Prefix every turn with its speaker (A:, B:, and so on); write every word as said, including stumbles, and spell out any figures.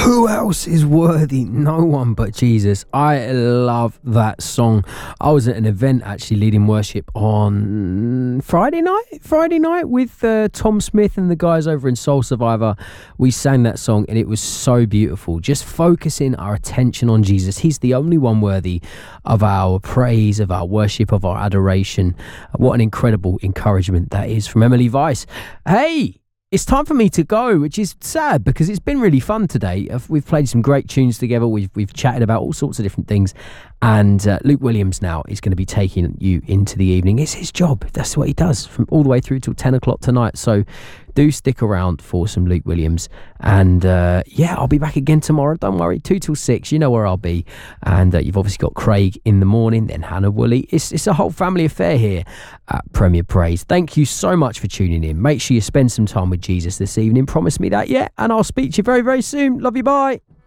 A: Who else is worthy? No one but Jesus. I love that song. I was at an event actually leading worship on Friday night, Friday night with uh, Tom Smith and the guys over in Soul Survivor. We sang that song and it was so beautiful. Just focusing our attention on Jesus. He's the only one worthy of our praise, of our worship, of our adoration. What an incredible encouragement that is from Emily Weiss. Hey! It's time for me to go, which is sad because it's been really fun today. We've played some great tunes together. We've we've chatted about all sorts of different things. And uh, Luke Williams now is going to be taking you into the evening. It's his job. That's what he does from all the way through till ten o'clock tonight. So do stick around for some Luke Williams. And uh, yeah, I'll be back again tomorrow. Don't worry, two till six. You know where I'll be. And uh, you've obviously got Craig in the morning, then Hannah Woolley. It's, it's a whole family affair here at Premier Praise. Thank you so much for tuning in. Make sure you spend some time with Jesus this evening. Promise me that, yeah? And I'll speak to you very, very soon. Love you, bye.